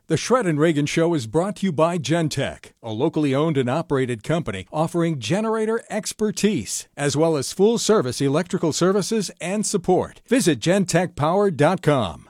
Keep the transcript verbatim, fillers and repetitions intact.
The Shred and Reagan Show is brought to you by Gentech, a locally owned and operated company offering generator expertise, as well as full-service electrical services and support. Visit gentech power dot com.